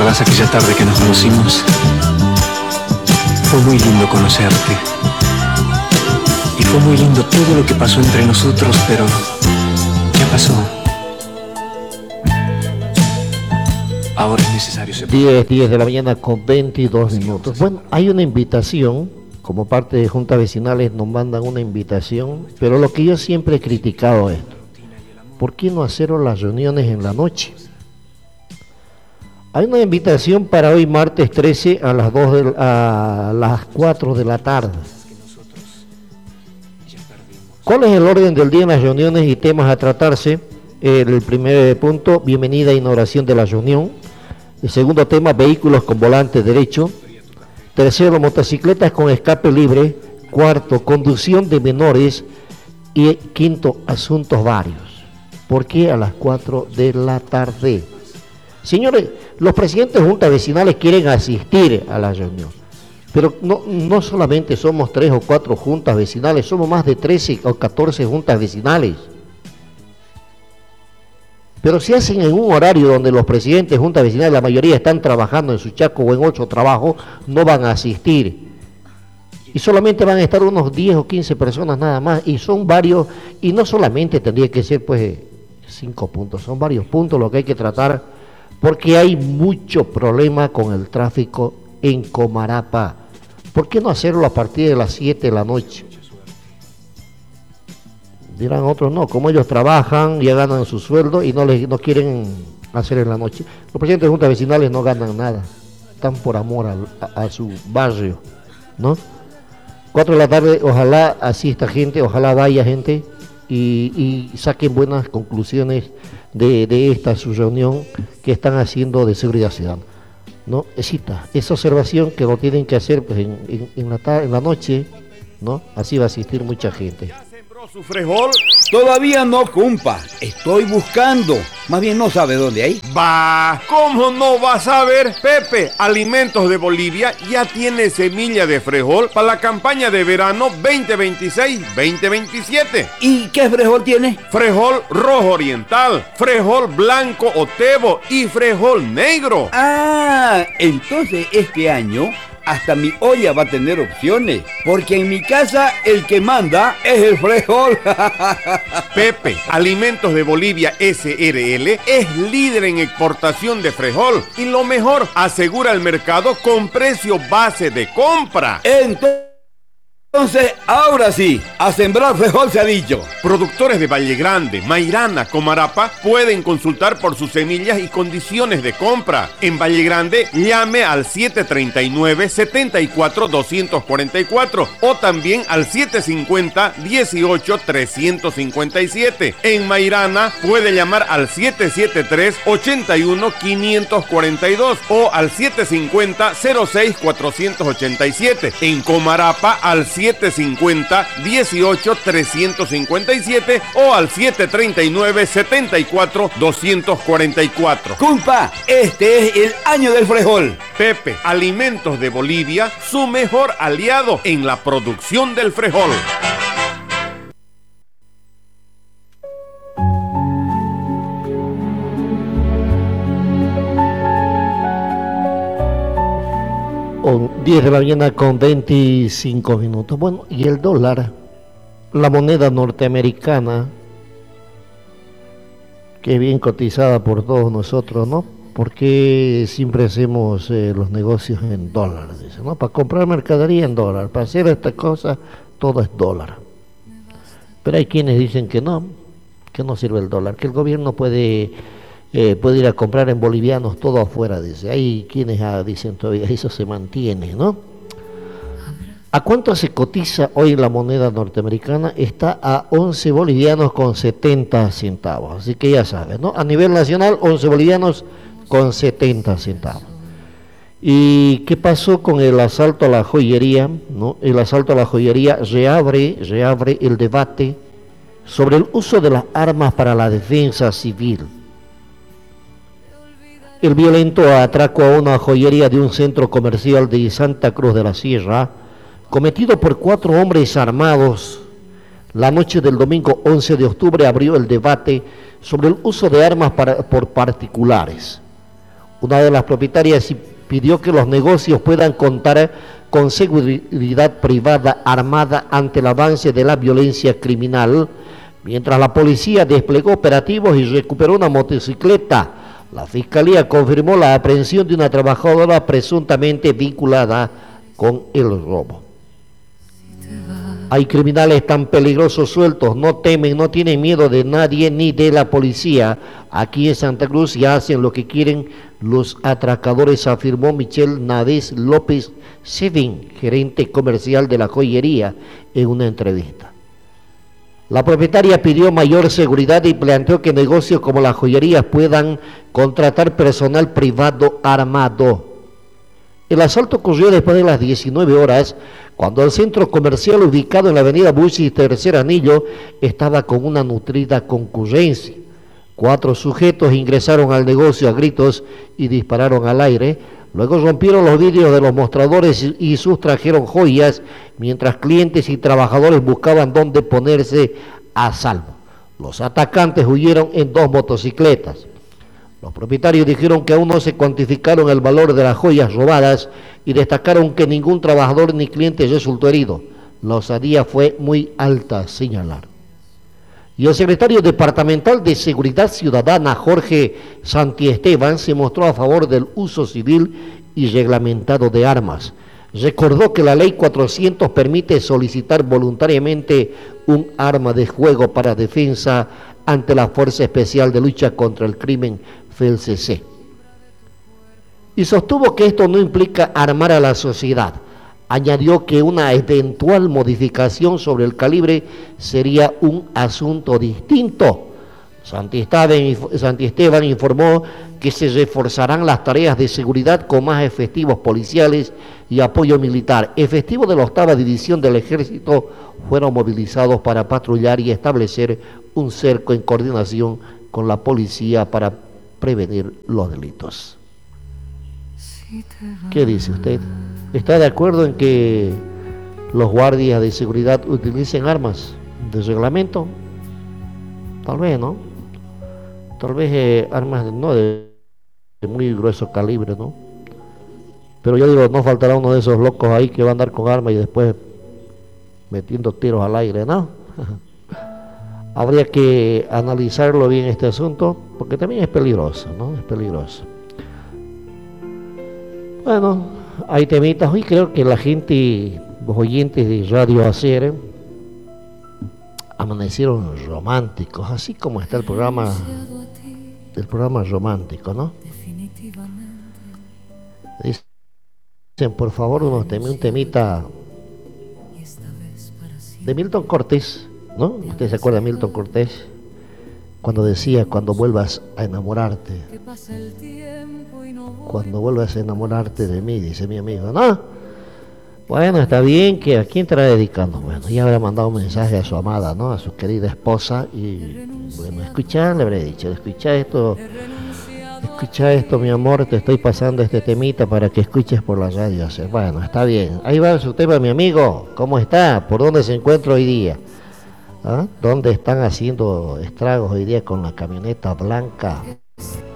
¿Recordás aquella tarde que nos conocimos? Fue muy lindo conocerte. Y fue muy lindo todo lo que pasó entre nosotros, pero ya pasó. Ahora es necesario separar. 10 de la mañana con 22 minutos. Bueno, hay una invitación, como parte de Juntas Vecinales nos mandan una invitación, pero lo que yo siempre he criticado es esto. ¿Por qué no hacer las reuniones en la noche? Hay una invitación para hoy martes 13 a las 4 de la tarde. ¿Cuál es el orden del día en las reuniones y temas a tratarse? El primer punto, bienvenida a inauguración de la reunión. El segundo tema, vehículos con volante derecho. Tercero, motocicletas con escape libre. Cuarto, conducción de menores. Y quinto, asuntos varios. ¿Por qué a las 4 de la tarde? Señores, los presidentes de juntas vecinales quieren asistir a la reunión, pero no solamente somos 3 o 4 juntas vecinales, somos más de 13 o 14 juntas vecinales. Pero si hacen en un horario donde los presidentes de juntas vecinales, la mayoría están trabajando en su chaco o en otro trabajo, no van a asistir. Y solamente van a estar unos 10 o 15 personas nada más, y son varios, y no solamente tendría que ser pues 5 puntos, son varios puntos lo que hay que tratar, porque hay mucho problema con el tráfico en Comarapa. ¿Por qué no hacerlo a partir de las 7 de la noche? Dirán otros, no, como ellos trabajan, ya ganan su sueldo y no quieren hacer en la noche. Los presidentes de juntas vecinales no ganan nada, están por amor a su barrio, ¿no? 4 de la tarde, ojalá asista gente, ojalá vaya gente y saquen buenas conclusiones de esta su reunión que están haciendo de seguridad ciudadana, ¿no? Esa observación que lo tienen que hacer pues, en la noche, ¿no? Así va a asistir mucha gente. ¿Su frijol? Todavía no, compa. Estoy buscando. Más bien no sabe dónde hay. Bah, ¿cómo no vas a ver? Pepe, Alimentos de Bolivia ya tiene semilla de frijol para la campaña de verano 2026-2027. ¿Y qué frijol tiene? Frijol rojo oriental, frijol blanco Otebo y frijol negro. Ah, entonces este año hasta mi olla va a tener opciones, porque en mi casa el que manda es el frijol. Pepe, Alimentos de Bolivia SRL es líder en exportación de frijol y lo mejor, asegura el mercado con precio base de compra. Entonces, ahora sí, a sembrar frijol se ha dicho. Productores de Valle Grande, Mairana, Comarapa pueden consultar por sus semillas y condiciones de compra. En Valle Grande, llame al 739-74-244 o también al 750-18-357. En Mairana puede llamar al 773-81-542 o al 750-06-487. En Comarapa al 750-18-357 o al 739-74-244. Compa, este es el año del frijol. Pepe, Alimentos de Bolivia, su mejor aliado en la producción del frijol. O 10 de la mañana con 25 minutos. Bueno, y el dólar, la moneda norteamericana, que es bien cotizada por todos nosotros, ¿no? Porque siempre hacemos los negocios en dólares, ¿no? Para comprar mercadería en dólar, para hacer esta cosa, todo es dólar. Pero hay quienes dicen que no sirve el dólar, que el gobierno puede ir a comprar en bolivianos todo afuera, dice. Hay quienes dicen todavía eso se mantiene, ¿no? ¿A cuánto se cotiza hoy la moneda norteamericana? Está a 11 bolivianos con 70 centavos, así que ya sabes, ¿no? A nivel nacional, 11 bolivianos con 70 centavos. ¿Y qué pasó con el asalto a la joyería, no? El asalto a la joyería reabre el debate sobre el uso de las armas para la defensa civil. El violento atraco a una joyería de un centro comercial de Santa Cruz de la Sierra, cometido por 4 hombres armados, la noche del domingo 11 de octubre abrió el debate sobre el uso de armas por particulares. Una de las propietarias pidió que los negocios puedan contar con seguridad privada armada ante el avance de la violencia criminal, mientras la policía desplegó operativos y recuperó una motocicleta. La fiscalía confirmó la aprehensión de una trabajadora presuntamente vinculada con el robo. Hay criminales tan peligrosos sueltos, no temen, no tienen miedo de nadie ni de la policía. Aquí en Santa Cruz ya hacen lo que quieren los atracadores, afirmó Michelle Nades López Sevin, gerente comercial de la joyería, en una entrevista. La propietaria pidió mayor seguridad y planteó que negocios como las joyerías puedan contratar personal privado armado. El asalto ocurrió después de las 19 horas, cuando el centro comercial ubicado en la avenida Bushi Tercer Anillo estaba con una nutrida concurrencia. 4 sujetos ingresaron al negocio a gritos y dispararon al aire. Luego rompieron los vidrios de los mostradores y sustrajeron joyas, mientras clientes y trabajadores buscaban dónde ponerse a salvo. Los atacantes huyeron en 2 motocicletas. Los propietarios dijeron que aún no se cuantificaron el valor de las joyas robadas y destacaron que ningún trabajador ni cliente resultó herido. La osadía fue muy alta, señalaron. Y el secretario departamental de Seguridad Ciudadana, Jorge Santiesteban, se mostró a favor del uso civil y reglamentado de armas. Recordó que la ley 400 permite solicitar voluntariamente un arma de fuego para defensa ante la Fuerza Especial de Lucha contra el Crimen, FELCC. Y sostuvo que esto no implica armar a la sociedad. Añadió que una eventual modificación sobre el calibre sería un asunto distinto. Santiesteban informó que se reforzarán las tareas de seguridad con más efectivos policiales y apoyo militar. Efectivos de la 8ª División del Ejército fueron movilizados para patrullar y establecer un cerco en coordinación con la policía para prevenir los delitos. ¿Qué dice usted? ¿Está de acuerdo en que los guardias de seguridad utilicen armas de reglamento? Tal vez, ¿no? Tal vez armas no de muy grueso calibre, ¿no? Pero yo digo, no faltará uno de esos locos ahí que va a andar con armas y después metiendo tiros al aire, ¿no? Habría que analizarlo bien este asunto, porque también es peligroso, ¿no? Es peligroso. Bueno, hay temitas. Hoy creo que la gente, los oyentes de Radio Hacer, amanecieron románticos, así como está el programa romántico, ¿no? Dicen, por favor, un temita de Milton Cortés, ¿no? ¿Usted se acuerda de Milton Cortés? Cuando decía, cuando vuelvas a enamorarte de mí, dice mi amigo, ¿no? Bueno, está bien, que ¿a quién estará dedicando? Bueno, ya habrá mandado un mensaje a su amada, ¿no? A su querida esposa, y bueno, le habré dicho, escucha esto, mi amor, te estoy pasando este temita para que escuches por la radio. Bueno, está bien, ahí va su tema, mi amigo, ¿cómo está? ¿Por dónde se encuentra hoy día? ¿Ah? ¿Dónde están haciendo estragos hoy día con la camioneta blanca?